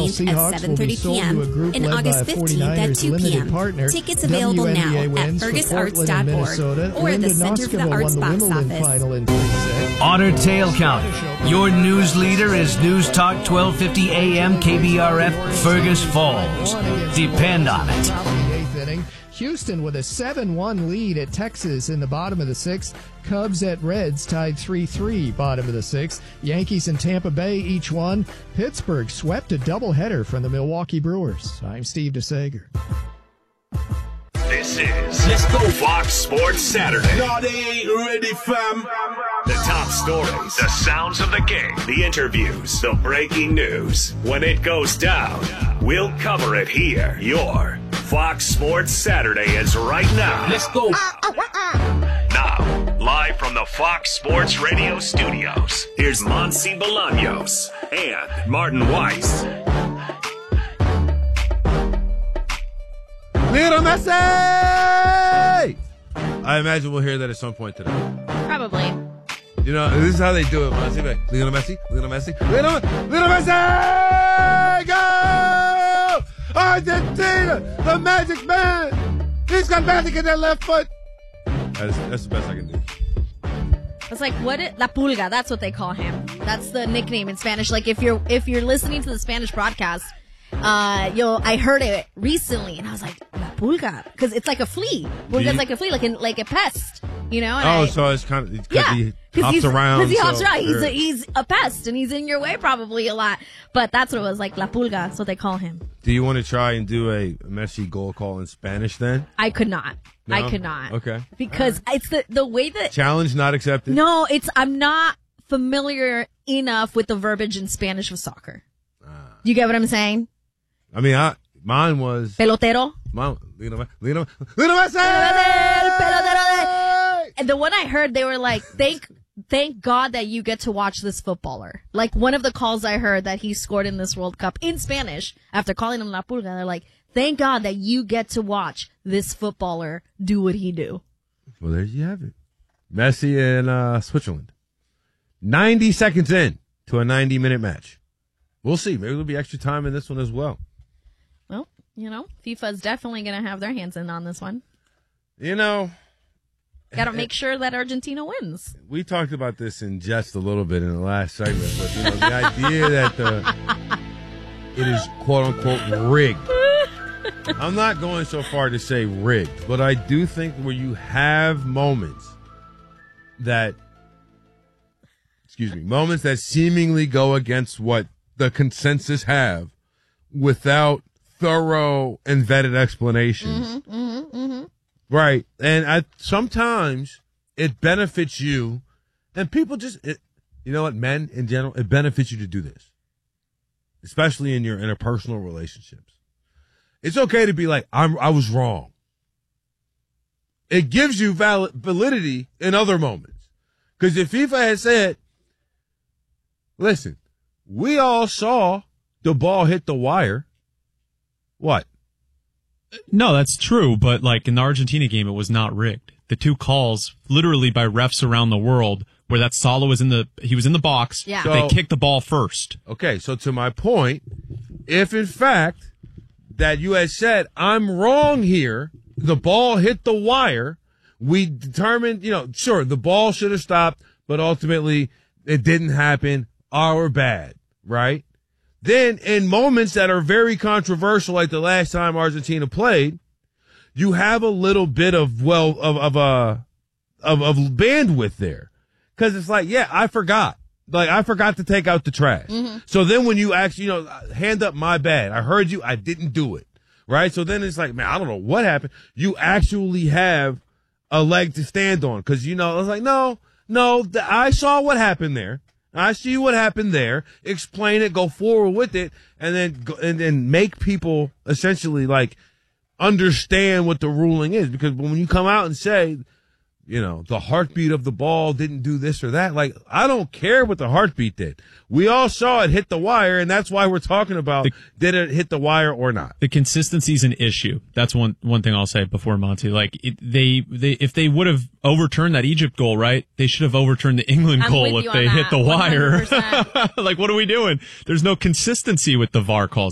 at 7:30 p.m. and August 15th at 2 p.m. Tickets available now at fergusarts.org or the Center for the Arts box office. Otter Tail County. Your news leader is News Talk 1250 AM KBRF Fergus Falls. Depend on it. Houston with a 7-1 lead at Texas in the bottom of the sixth. Cubs at Reds tied 3-3 bottom of the sixth. Yankees and Tampa Bay each won. Pittsburgh swept a doubleheader from the Milwaukee Brewers. I'm Steve DeSager. This is Let's Go Fox Sports Saturday. No, they ain't ready, fam. The top stories, the sounds of the game, the interviews, the breaking news. When it goes down, we'll cover it here. Your Fox Sports Saturday is right now. Let's go. Now, live from the Fox Sports Radio studios, here's Monsi Bolaños and Martin Weiss. Lionel Messi! I imagine we'll hear that at some point today. Probably. You know, this is how they do it, Monsi. Lionel Messi, Lionel Messi, Lionel Messi! Go! Argentina, the magic man! He's got magic in that left foot. That's the best I can do. It's like La Pulga, that's what they call him. That's the nickname in Spanish. Like if you're listening to the Spanish broadcast, I heard it recently and I was like, La Pulga, because it's like a flea. Pulga's like a flea, like a pest, you know? And so it's kind of, he hops around. Because he hops around. He's a pest and he's in your way probably a lot. But that's what it was, like La Pulga, that's what they call him. Do you want to try and do a Messi goal call in Spanish then? I could not. No? I could not. Okay. Because it's the way that... Challenge not accepted? No, I'm not familiar enough with the verbiage in Spanish with soccer. You get what I'm saying? I mean, mine was... Pelotero? Lionel Messi! And the one I heard, they were like, thank God that you get to watch this footballer. Like, one of the calls I heard that he scored in this World Cup in Spanish, after calling him La Pulga, they're like, thank God that you get to watch this footballer do what he do. Well, there you have it. Messi in Switzerland. 90 seconds in to a 90-minute match. We'll see. Maybe there'll be extra time in this one as well. Well, FIFA's definitely going to have their hands in on this one. Got to make sure that Argentina wins. We talked about this in just a little bit in the last segment, but the idea that it is quote-unquote rigged. I'm not going so far to say rigged, but I do think where you have moments that seemingly go against what the consensus have without thorough and vetted explanations. Right. And sometimes it benefits you, and people men in general, it benefits you to do this, especially in your interpersonal relationships. It's okay to be like, I was wrong. It gives you validity in other moments. Because if FIFA had said, listen, we all saw the ball hit the wire. What? No, that's true, but like in the Argentina game, it was not rigged. The two calls, literally by refs around the world, where that Salah was in the box, yeah. They kicked the ball first. Okay, so to my point, if in fact that you had said, I'm wrong here, the ball hit the wire, we determined, sure, the ball should have stopped, but ultimately it didn't happen, our bad, right? Then in moments that are very controversial, like the last time Argentina played, you have a little bit of bandwidth there. Cause it's like, yeah, I forgot. Like, I forgot to take out the trash. Mm-hmm. So then when you actually, hand up, my bad. I heard you. I didn't do it. Right. So then it's like, man, I don't know what happened. You actually have a leg to stand on. Cause I was like, no, I saw what happened there. I see what happened there. Explain it, go forward with it, and then make people essentially like understand what the ruling is. Because when you come out and say, the heartbeat of the ball didn't do this or that, like, I don't care what the heartbeat did. We all saw it hit the wire, and that's why we're talking about did it hit the wire or not. The consistency is an issue. That's one thing I'll say before Monty. Like, if they would have overturned that Egypt goal, right, they should have overturned the England goal if they hit the wire. Like, what are we doing? There's no consistency with the VAR calls.